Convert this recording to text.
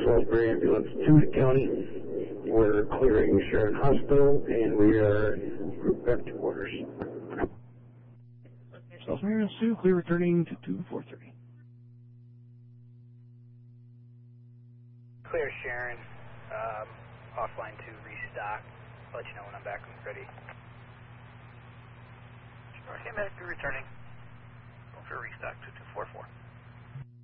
Salisbury Ambulance 2 to County. We're clearing Sharon Hospital, and we are grouped back to quarters. Salisbury Ambulance 2, clear returning to 2430. Clear Sharon, offline to restock. I'll let you know when I'm back when it's ready. Came back to returning. Going for restock 2244.